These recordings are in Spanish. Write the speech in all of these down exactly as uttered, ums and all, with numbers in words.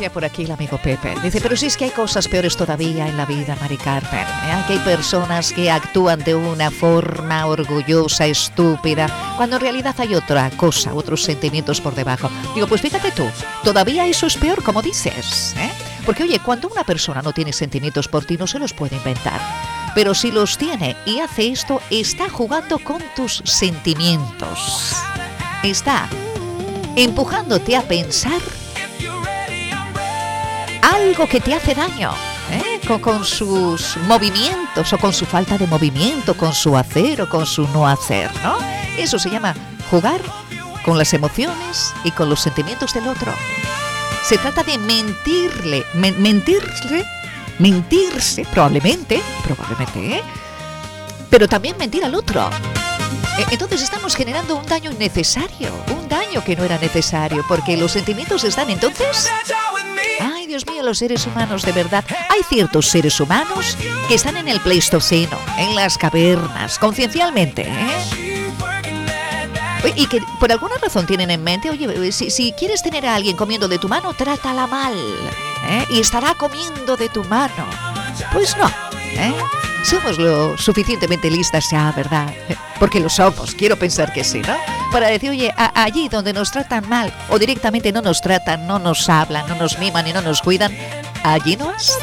decía por aquí el amigo Pepe. Dice, pero si es que hay cosas peores todavía en la vida, Mari Carmen. ¿eh? Que hay personas que actúan de una forma orgullosa, estúpida, cuando en realidad hay otra cosa, otros sentimientos por debajo. Digo, pues fíjate tú, todavía eso es peor, como dices. ¿eh? Porque, oye, cuando una persona no tiene sentimientos por ti, no se los puede inventar. Pero si los tiene y hace esto, está jugando con tus sentimientos. Está empujándote a pensar algo que te hace daño, ¿eh? con, con sus movimientos o con su falta de movimiento, con su hacer o con su no hacer, ¿no? Eso se llama jugar con las emociones y con los sentimientos del otro. Se trata de mentirle, men- mentirle, mentirse, probablemente, probablemente, ¿eh? Pero también mentir al otro. Entonces estamos generando un daño innecesario, un daño que no era necesario, porque los sentimientos están entonces... Ay, Dios mío, los seres humanos, de verdad. Hay ciertos seres humanos que están en el Pleistoceno, en las cavernas, conciencialmente, ¿eh? Y que por alguna razón tienen en mente, oye, si, si quieres tener a alguien comiendo de tu mano, trátala mal, ¿eh? Y estará comiendo de tu mano. Pues no, ¿eh? Somos lo suficientemente listas ya, ¿verdad? Porque lo somos, quiero pensar que sí, ¿no? Para decir, oye, a- allí donde nos tratan mal o directamente no nos tratan, no nos hablan, no nos miman y no nos cuidan, allí no es.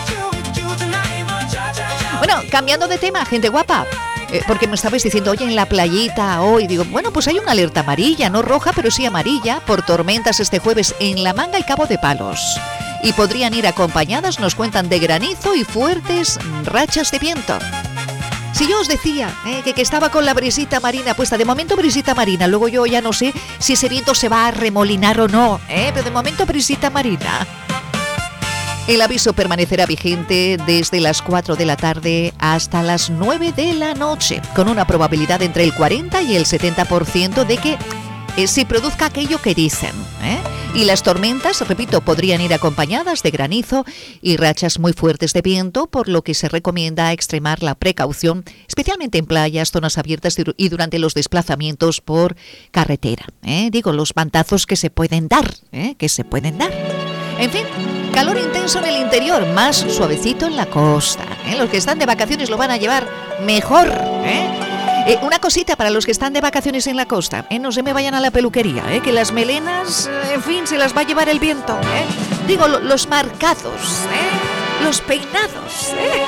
Bueno, cambiando de tema, gente guapa, eh, porque me estabais diciendo, oye, en la playita hoy, digo, bueno, pues hay una alerta amarilla, no roja, pero sí amarilla, por tormentas este jueves en La Manga y Cabo de Palos. Y podrían ir acompañadas, nos cuentan, de granizo y fuertes rachas de viento. Si yo os decía eh, que, que estaba con la brisita marina puesta, de momento brisita marina, luego yo ya no sé si ese viento se va a remolinar o no, eh, pero de momento brisita marina. El aviso permanecerá vigente desde las cuatro de la tarde hasta las nueve de la noche, con una probabilidad entre el cuarenta y el setenta por ciento de que eh, se produzca aquello que dicen, ¿eh? Y las tormentas, repito, podrían ir acompañadas de granizo y rachas muy fuertes de viento, por lo que se recomienda extremar la precaución, especialmente en playas, zonas abiertas y durante los desplazamientos por carretera. ¿eh? Digo, los mantazos que se pueden dar, ¿eh? que se pueden dar. En fin, calor intenso en el interior, más suavecito en la costa. ¿eh? Los que están de vacaciones lo van a llevar mejor, ¿eh? Eh, una cosita para los que están de vacaciones en la costa, ¿eh? No se me vayan a la peluquería, ¿eh? Que las melenas, eh, en fin, se las va a llevar el viento, ¿eh? Digo, lo, los marcados, ¿eh? Los peinados, ¿eh?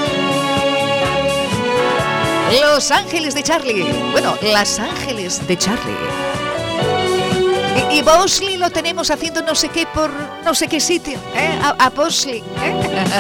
Los ángeles de Charlie, bueno, las ángeles de Charlie. Y, y Bosley lo tenemos haciendo no sé qué por no sé qué sitio, ¿eh? A, a Bosley, ¿eh?